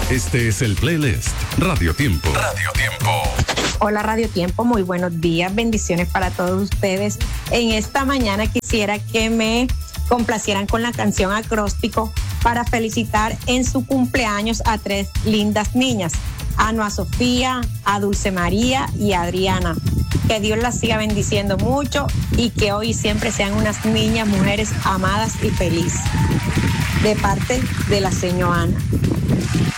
Este es el playlist Radio Tiempo. Radio Tiempo. Hola Radio Tiempo, muy buenos días, bendiciones para todos ustedes. En esta mañana quisiera que me complacieran con la canción Acróstico para felicitar en su cumpleaños a 3 lindas niñas, a Noa Sofía, a Dulce María y a Adriana. Que Dios las siga bendiciendo mucho y que hoy y siempre sean unas niñas, mujeres amadas y felices. De parte de la señora Ana.